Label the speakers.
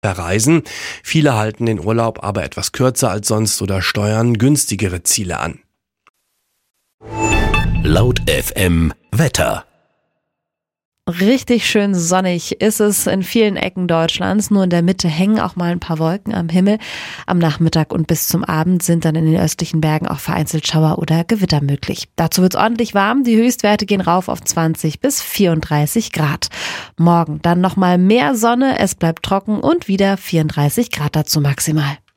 Speaker 1: verreisen. Viele halten den Urlaub aber etwas kürzer als sonst oder steuern günstigere Ziele an.
Speaker 2: Laut FM Wetter.
Speaker 3: Richtig schön sonnig ist es in vielen Ecken Deutschlands. Nur in der Mitte hängen auch mal ein paar Wolken am Himmel. Am Nachmittag und bis zum Abend sind dann in den östlichen Bergen auch vereinzelt Schauer oder Gewitter möglich. Dazu wird es ordentlich warm. Die Höchstwerte gehen rauf auf 20 bis 34 Grad. Morgen dann nochmal mehr Sonne. Es bleibt trocken und wieder 34 Grad dazu maximal.